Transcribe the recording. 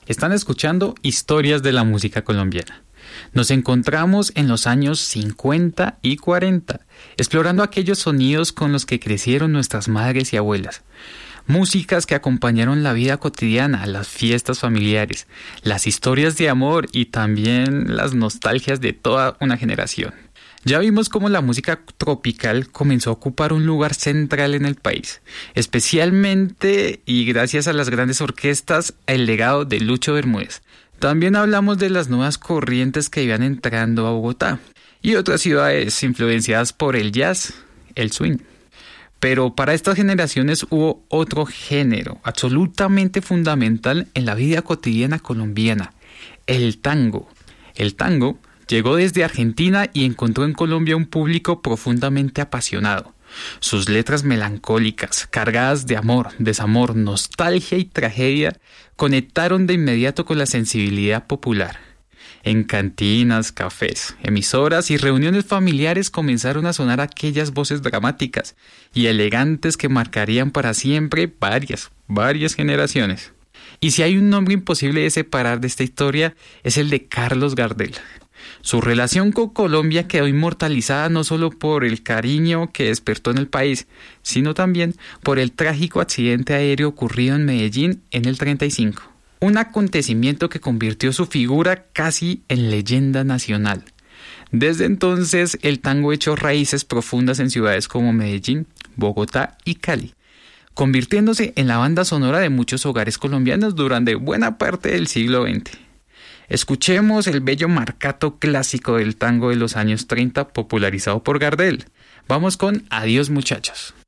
Están escuchando Historias de la Música Colombiana. Nos encontramos en los años 50 y 40, explorando aquellos sonidos con los que crecieron nuestras madres y abuelas. Músicas que acompañaron la vida cotidiana, las fiestas familiares, las historias de amor y también las nostalgias de toda una generación. Ya vimos cómo la música tropical comenzó a ocupar un lugar central en el país, especialmente y gracias a las grandes orquestas, el legado de Lucho Bermúdez. También hablamos de las nuevas corrientes que iban entrando a Bogotá y otras ciudades influenciadas por el jazz, el swing. Pero para estas generaciones hubo otro género absolutamente fundamental en la vida cotidiana colombiana, el tango. El tango llegó desde Argentina y encontró en Colombia un público profundamente apasionado. Sus letras melancólicas, cargadas de amor, desamor, nostalgia y tragedia, conectaron de inmediato con la sensibilidad popular. En cantinas, cafés, emisoras y reuniones familiares comenzaron a sonar aquellas voces dramáticas y elegantes que marcarían para siempre varias generaciones. Y si hay un nombre imposible de separar de esta historia, es el de Carlos Gardel. Su relación con Colombia quedó inmortalizada no solo por el cariño que despertó en el país, sino también por el trágico accidente aéreo ocurrido en Medellín en el 35. Un acontecimiento que convirtió su figura casi en leyenda nacional. Desde entonces, el tango echó raíces profundas en ciudades como Medellín, Bogotá y Cali, convirtiéndose en la banda sonora de muchos hogares colombianos durante buena parte del siglo XX. Escuchemos el bello marcato clásico del tango de los años 30 popularizado por Gardel. Vamos con Adiós muchachos.